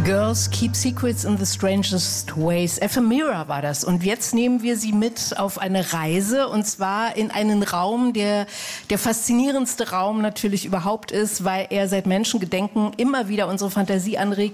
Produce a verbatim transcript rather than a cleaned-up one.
Girls Keep Secrets in the Strangest Ways. Ephemera war das. Und jetzt nehmen wir Sie mit auf eine Reise, und zwar in einen Raum, der der faszinierendste Raum natürlich überhaupt ist, weil er seit Menschengedenken immer wieder unsere Fantasie anregt.